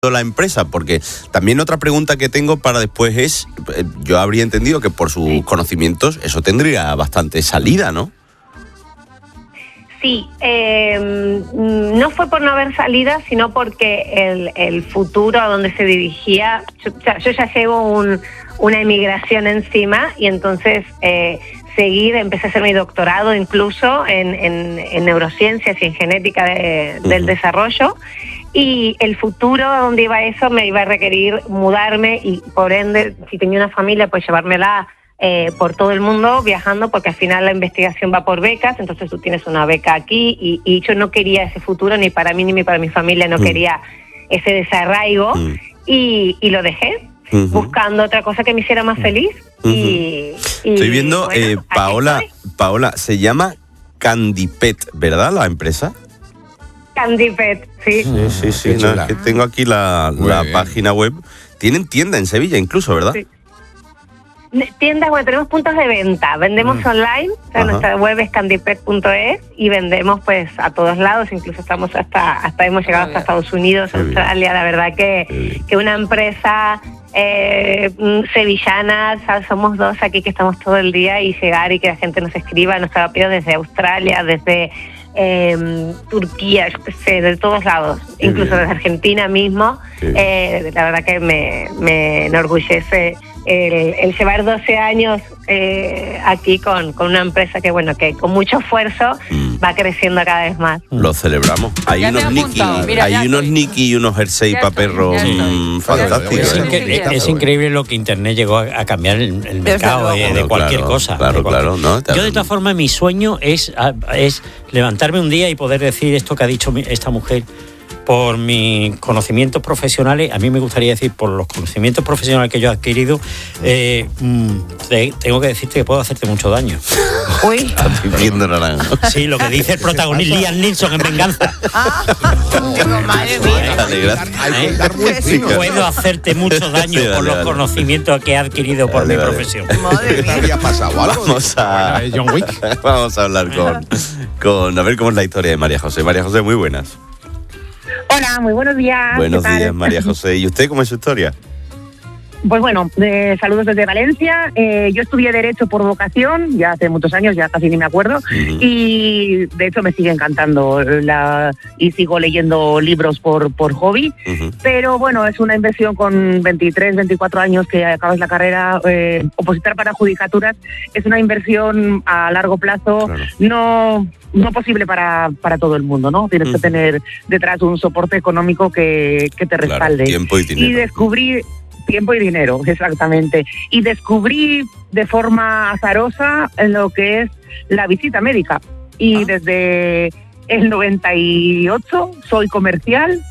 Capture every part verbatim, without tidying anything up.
montó la empresa? Porque también otra pregunta que tengo para después es, yo habría entendido que por sus sí. conocimientos eso tendría bastante salida, ¿no? Sí, eh, no fue por no haber salida, sino porque el, el futuro a donde se dirigía, yo, yo ya llevo un, una emigración encima y entonces eh, seguir, empecé a hacer mi doctorado incluso en, en, en neurociencias y en genética de, del uh-huh. desarrollo, y el futuro a donde iba eso me iba a requerir mudarme y por ende, si tenía una familia, pues llevármela Eh, por todo el mundo viajando, porque al final la investigación va por becas, entonces tú tienes una beca aquí y, y yo no quería ese futuro ni para mí ni para mi familia, no mm. quería ese desarraigo mm. y, y lo dejé uh-huh. buscando otra cosa que me hiciera más feliz uh-huh. y, y estoy viendo, bueno, eh, Paola, Paola, se llama Candipet, ¿verdad la empresa? Candipet, sí. Sí, sí, sí, no, es que tengo aquí la, la página web. Tienen tienda en Sevilla incluso, ¿verdad? Sí. Tiendas, bueno, tenemos puntos de venta, vendemos mm. online, o sea, nuestra web es candipet punto es y vendemos pues a todos lados, incluso estamos hasta, hasta hemos llegado hasta Estados Unidos, Australia, la verdad que, que una empresa eh, sevillana, ¿sabes? Somos dos aquí que estamos todo el día y llegar y que la gente nos escriba, nos haga pedidos desde Australia, desde eh, Turquía, yo qué sé, de todos lados, Qué incluso bien. Desde Argentina mismo, eh, la verdad que me, me enorgullece El, el llevar doce años eh, aquí con, con una empresa que, bueno, que con mucho esfuerzo mm. va creciendo cada vez más. Lo celebramos. Hay ya unos Nicky, Mira, hay unos Nicky y unos jersey para perros mmm, fantásticos. Es, ¿eh? es increíble lo que Internet llegó a, a cambiar el, el mercado de, de cualquier claro, cosa. Claro, cualquier... claro. ¿no? Yo, de todas formas, mi sueño es, es levantarme un día y poder decir esto que ha dicho esta mujer. Por mis conocimientos profesionales, a mí me gustaría decir, por los conocimientos profesionales que yo he adquirido, eh, te, tengo que decirte que puedo hacerte mucho daño. Uy. Estás diciendo naranja. Sí, lo que dice el protagonista Liam Neeson en Venganza. Ah, oh, madre mía. Dale, gracias. ¿Eh? Puedo hacerte mucho daño sí, vale, por los vale. conocimientos que he adquirido por vale, mi vale. profesión. Madre mía. ¿Había pasado algo? Vamos a, bueno, John Wick. Vamos a hablar con, con... A ver cómo es la historia de María José. María José, muy buenas. Hola, muy buenos días. Buenos días, María José. ¿Y usted cómo es su historia? Pues bueno, eh, saludos desde Valencia. Eh, yo estudié Derecho por vocación, ya hace muchos años, ya casi ni me acuerdo, uh-huh. y de hecho me sigue encantando la, y sigo leyendo libros por, por hobby, uh-huh. pero bueno, es una inversión con veintitrés, veinticuatro años que acabas la carrera, eh, opositar para judicaturas, es una inversión a largo plazo, claro. no... no posible para, para todo el mundo, ¿no? Tienes uh-huh. que tener detrás un soporte económico que, que te respalde. Claro, tiempo y dinero. Y descubrí tiempo y dinero, exactamente. Y descubrí de forma azarosa lo que es la visita médica. Y ah. desde el noventa y ocho soy comercial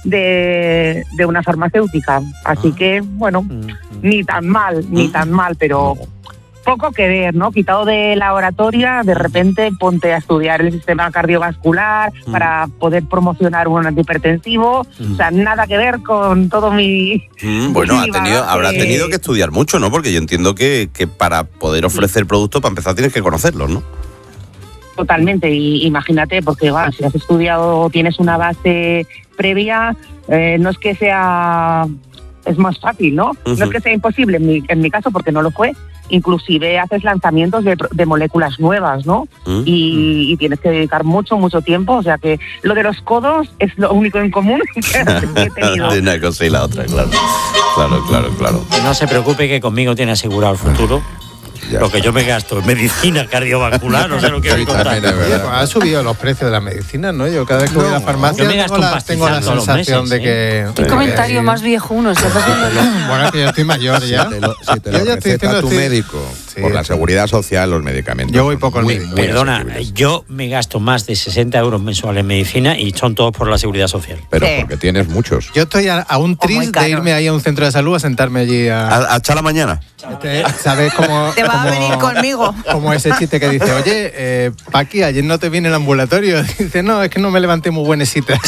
de, de una farmacéutica. Así ah. que, bueno, uh-huh. ni tan mal, ni uh-huh. tan mal, pero... No. Poco que ver, ¿no? Quitado de la oratoria, de repente ponte a estudiar el sistema cardiovascular mm. para poder promocionar un antihipertensivo. Mm. O sea, nada que ver con todo mi... Mm, bueno, ha tenido, habrá tenido que estudiar mucho, ¿no? Porque yo entiendo que, que para poder ofrecer sí. productos, para empezar, tienes que conocerlos, ¿no? Totalmente, y imagínate, porque bueno, si has estudiado, tienes una base previa, eh, no es que sea... es más fácil, ¿no? Uh-huh. No es que sea imposible, en mi, en mi caso, porque no lo fue. Inclusive haces lanzamientos de, de moléculas nuevas, ¿no? Uh-huh. Y, y tienes que dedicar mucho, mucho tiempo. O sea que lo de los codos es lo único en común que he tenido. De una cosa y la otra, claro. Claro, claro, claro. No se preocupe que conmigo tiene asegurado el futuro. Ya. Lo que yo me gasto en medicina cardiovascular, no sé lo que voy a contar. Ha subido los precios de la medicina, ¿no? Yo cada vez que no, voy a la farmacia yo me gasto tengo, la, tengo la sensación meses, de que... ¿eh? ¿Qué comentario que, más viejuno estás haciendo? Bueno, es que yo estoy mayor ya. Si te lo, si te lo receta diciendo, tu sí. médico, Sí, por la sí. seguridad social, los medicamentos. Yo voy poco al muy, médico. muy Perdona, yo me gasto más de sesenta euros mensuales en medicina y son todos por la seguridad social. Pero sí. porque tienes muchos. Yo estoy a, a un tris de irme ahí a un centro de salud a sentarme allí a... ¿A, a echar la mañana? Este, ¿Sabes cómo...? Te va como, a venir conmigo. Como ese chiste que dice, oye, eh, Paqui, ayer no te viene el ambulatorio. Dice, no, es que no me levanté muy buenesita.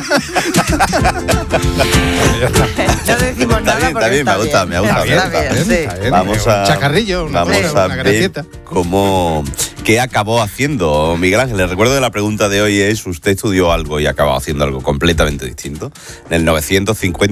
No decimos nada bien, porque está bien, me ha gustado, me ha gustado. Está bien, bien, sí. está bien. Vamos a, un chacarrillo, una, vamos cosa, a una ver gracieta. cómo, qué acabó haciendo Miguel Ángel. Les recuerdo que la pregunta de hoy es, usted estudió algo y acabó haciendo algo completamente distinto. En el novecientos cincuenta